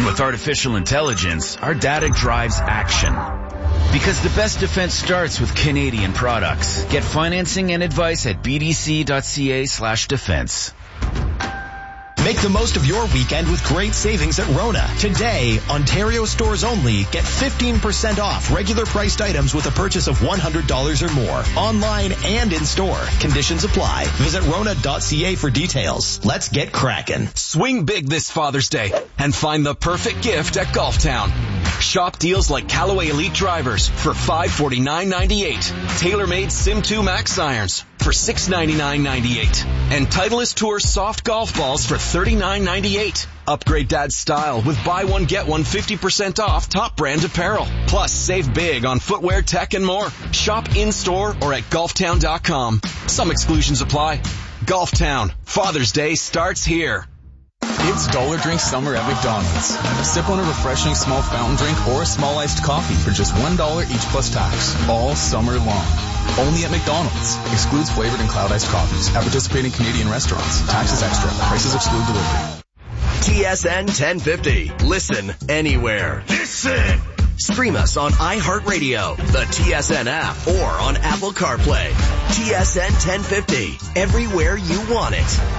with artificial intelligence, our data drives action. Because the best defense starts with Canadian products. Get financing and advice at bdc.ca/defense. Make the most of your weekend with great savings at Rona. Today, Ontario stores only, get 15% off regular priced items with a purchase of $100 or more. Online and in store. Conditions apply. Visit Rona.ca for details. Let's get cracking. Swing big this Father's Day and find the perfect gift at Golf Town. Shop deals like Callaway Elite drivers for $549.98. TaylorMade Sim2 Max irons for $699.98. And Titleist Tour soft golf balls for $39.98. Upgrade Dad's style with buy one, get one 50% off top brand apparel. Plus, save big on footwear, tech, and more. Shop in-store or at golftown.com. Some exclusions apply. Golf Town. Father's Day starts here. It's Dollar Drink Summer at McDonald's. Sip on a refreshing small fountain drink or a small iced coffee for just $1 each plus tax. All summer long. Only at McDonald's. Excludes flavored and cloud iced coffees. At participating Canadian restaurants. Taxes extra. Prices exclude delivery. TSN 1050. Listen anywhere. Listen! Stream us on iHeartRadio, the TSN app, or on Apple CarPlay. TSN 1050. Everywhere you want it.